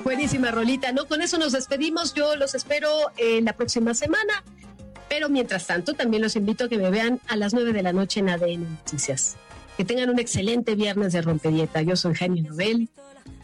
Buenísima rolita, ¿no? Con eso nos despedimos. Yo los espero la próxima semana. Pero mientras tanto, también los invito a que me vean a las 9 de la noche en ADN Noticias. Que tengan un excelente viernes de rompedieta. Yo soy Jaime Nobel.